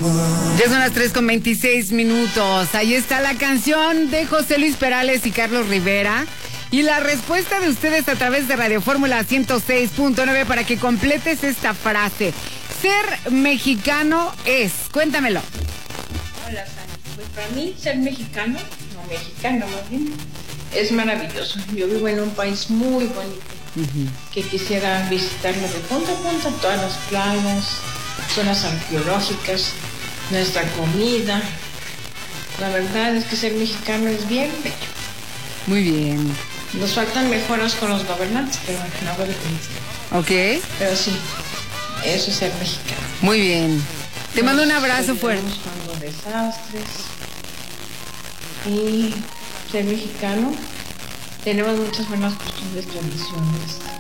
Ya son las 3:26. Ahí está la canción de José Luis Perales y Carlos Rivera. Y la respuesta de ustedes a través de Radio Fórmula 106.9 para que completes esta frase. Ser mexicano es. Cuéntamelo. Hola, Sani. Pues para mí ser mexicano, no mexicano más bien, es maravilloso. Yo vivo en un país muy bonito, que quisiera visitarlo de punta a punta, todas las playas, zonas arqueológicas, nuestra comida. La verdad es que ser mexicano es bien bello. Muy bien. Nos faltan mejoras con los gobernantes, pero no voy a decir. Ok. Pero sí, eso es ser mexicano. Muy bien. Te mando un abrazo fuerte. Cuando desastres. Y ser mexicano, tenemos muchas buenas costumbres, tradiciones.